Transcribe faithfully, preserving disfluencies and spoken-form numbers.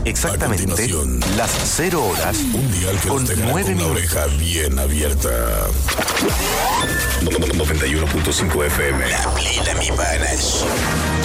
Exactamente las cero horas un dial que con nos tendrá nueve con la minutos. oreja bien abierta. noventa y uno punto cinco F M. La plena, mi panas.